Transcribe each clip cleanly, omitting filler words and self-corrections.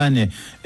Yani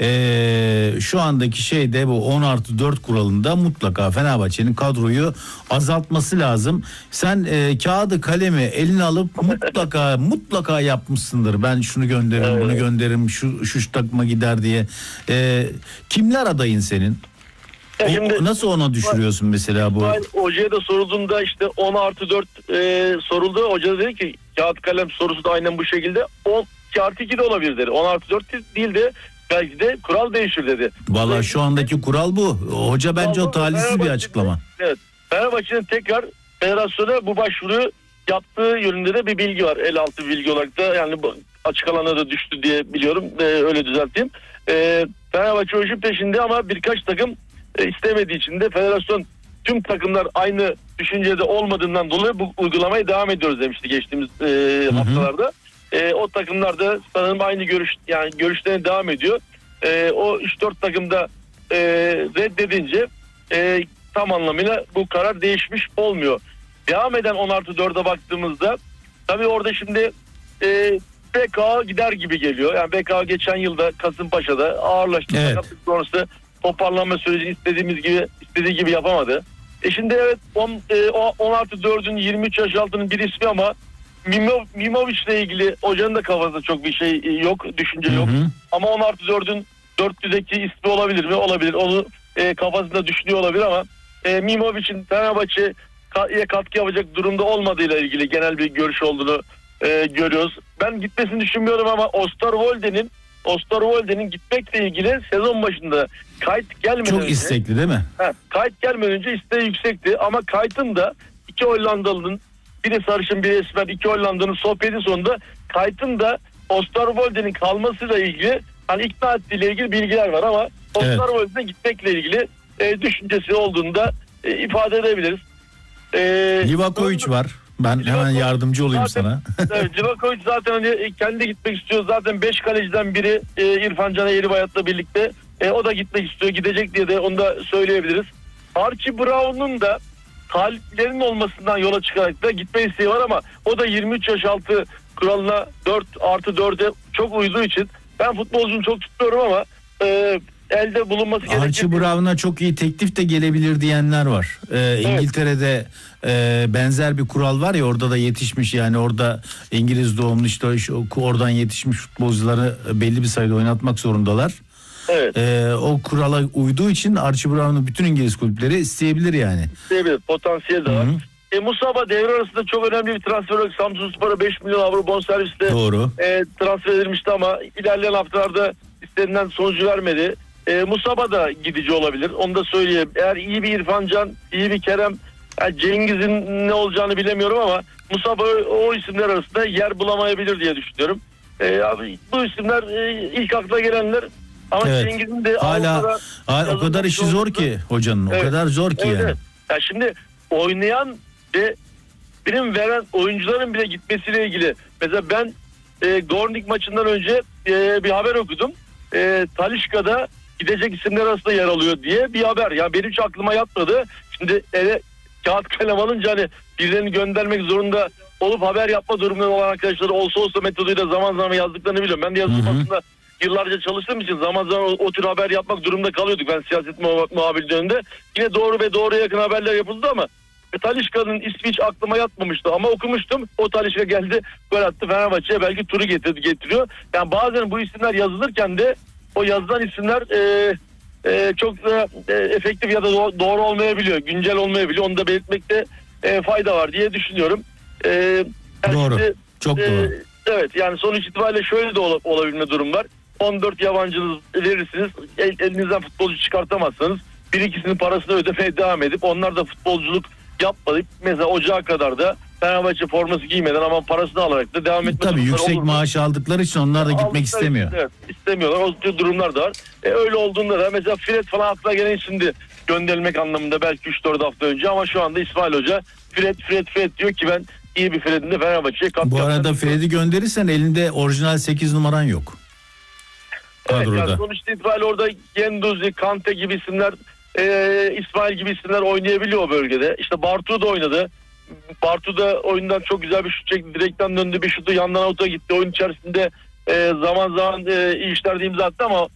şu andaki şeyde bu 10+4 kuralında mutlaka Fenerbahçe'nin kadroyu azaltması lazım. Sen kağıdı kalemi eline alıp mutlaka yapmışsındır. Ben şunu gönderirim, bunu gönderirim, şu takıma gider diye. Kimler adayın senin? Şimdi, nasıl ona düşürüyorsun mesela bu? Hocaya da sorulduğunda işte 10+4 soruldu. Hoca da dedi ki kağıt kalem sorusu da aynen bu şekilde 10+2 de olabilir dedi. 10+4 değil de belki de kural değişir dedi. Vallahi şu andaki kural bu. Hoca bence o talihsiz bir açıklama. Evet. Fenerbahçe'nin tekrar federasyona bu başvuruyu yaptığı yönünde de bir bilgi var. El altı bilgi olarak da, yani açık alana da düştü diye biliyorum. Öyle düzelteyim. Fenerbahçe o işin peşinde ama birkaç takım istemediği için de federasyon tüm takımlar aynı düşüncede olmadığından dolayı bu uygulamaya devam ediyoruz demişti geçtiğimiz haftalarda. O takımlar da sanırım aynı görüşlerine devam ediyor. O 3-4 takımda reddedince tam anlamıyla bu karar değişmiş olmuyor. Devam eden 10+4'e baktığımızda tabii orada şimdi BK gider gibi geliyor. Yani BK geçen yılda Kasımpaşa'da ağırlaştı. Evet. Sonrası toparlanma sürecini istediği gibi yapamadı. Şimdi evet 10+4'ün 23 yaş altının bir ismi ama Mimovic'le ilgili hocanın da kafasında çok bir şey yok, düşünce yok. Ama 10+4'ün 400'deki ismi olabilir mi? Olabilir. Onu kafasında düşünüyor olabilir ama Mimovic'in Fenerbahçe'ye katkı yapacak durumda olmadığıyla ilgili genel bir görüş olduğunu görüyoruz. Ben gitmesini düşünmüyorum ama Osterwolde'nin gitmekle ilgili sezon başında kayıt gelmeden çok önce, istekli değil mi? Kayıt gelmeden önce isteği yüksekti ama kayıtın da iki Hollandalı'nın, biri sarışın biri esmer, iki Hollanda'nın sohbeti sonunda kayıtın da Osterwolde'nin kalmasıyla ilgili hani ikna ettiğiyle ilgili bilgiler var ama Osterwolde'nin gitmekle ilgili düşüncesi olduğunu da ifade edebiliriz. Livakovic var. Ben hemen yardımcı olayım sana. Evet, Livakovic zaten hani kendi gitmek istiyor. Zaten 5 kaleciden biri İrfan Can Eğribayat'la birlikte. O da gitmek istiyor. Gidecek diye de onu da söyleyebiliriz. Archie Brown'un da taliplerinin olmasından yola çıkarak da gitme isteği var ama o da 23 yaş altı kuralına 4+4'e çok uyduğu için ben futbolcunu çok tutmuyorum ama elde bulunması gerekir. Archie Brown'a çok iyi teklif de gelebilir diyenler var. İngiltere'de benzer bir kural var ya, orada da yetişmiş, yani orada İngiliz doğumlu işte oradan yetişmiş futbolcuları belli bir sayıda oynatmak zorundalar. Evet. O kurala uyduğu için Archie Brown'u bütün İngiliz kulüpleri isteyebilir yani. İsteyebilir. Potansiyel de var. Musaba devre arasında çok önemli bir transfer olarak Samsunspor'a 5 milyon avro bonservisle transfer edilmişti ama ilerleyen haftalarda istenilen sonucu vermedi. Musaba da gidici olabilir. Onu da söyleyeyim. Eğer iyi bir İrfan Can, iyi bir Kerem, yani Cengiz'in ne olacağını bilemiyorum ama Musaba o isimler arasında yer bulamayabilir diye düşünüyorum. Abi, bu isimler ilk akla gelenler ama Cengiz'in de hala o kadar işi zor ki hocanın. O kadar zor ki yani. Evet. Yani şimdi oynayan ve prim veren oyuncuların bile gitmesiyle ilgili. Mesela ben Gornik maçından önce bir haber okudum. Talisca'da gidecek isimler arasında yer alıyor diye bir haber. Ya benim hiç aklıma yatmadı. Şimdi kağıt kalem alınca hani birilerini göndermek zorunda olup haber yapma durumunda olan arkadaşları olsa metoduyla zaman zaman yazdıklarını biliyorum. Ben de yazılım aslında yıllarca çalıştığım için zaman zaman o tür haber yapmak durumunda kalıyorduk. Ben siyaset muhabiri döneminde. Yine doğru ve doğruya yakın haberler yapıldı ama Talisca'nın ismi hiç aklıma yatmamıştı ama okumuştum. O Talisca geldi, gol attı, Fenerbahçe'ye belki turu getiriyor. Yani bazen bu isimler yazılırken de o yazılan isimler çok da efektif ya da doğru olmayabiliyor. Güncel olmayabiliyor. Onu da belirtmekte fayda var diye düşünüyorum. Doğru. Çok doğru. Evet, yani sonuç itibariyle şöyle de olabilme durum var. 14 yabancınız verirsiniz. Elinizden futbolcu çıkartamazsanız bir ikisinin parasını ödemeye devam edip onlar da futbolculuk yapmayıp mesela Ocağa kadar da Fenerbahçe forması giymeden ama parasını alarak da devam etmek. Tabii yüksek maaş aldıkları için onlar da gitmek istemiyor. Evet, istemiyorlar. O tür durumlar da var. Öyle olduğunda da mesela Fred falan akla gelen şimdi gönderilmek anlamında belki 3-4 hafta önce ama şu anda İsmail Hoca Fred diyor ki ben iyi bir Fred'in de Fenerbahçe'ye katkı. Bu arada Fred'i gönderirsen elinde orijinal 8 numaran yok. Evet, yani sonuç itibariyle orada Genduzi, Kante gibi isimler, İsmail gibi isimler oynayabiliyor o bölgede. İşte Bartu da oynadı. Bartu da oyundan çok güzel bir şut çekti. Direkten döndü, bir şutu yandan avuta gitti. Oyun içerisinde zaman zaman iyi işlerde imza attı ama